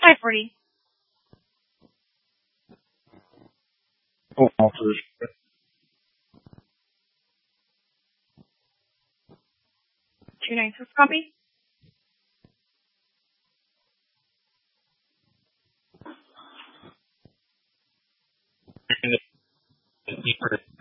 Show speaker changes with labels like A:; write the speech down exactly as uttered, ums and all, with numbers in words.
A: five forty.
B: Oh, officers.
A: two nine six copy.
B: Deeper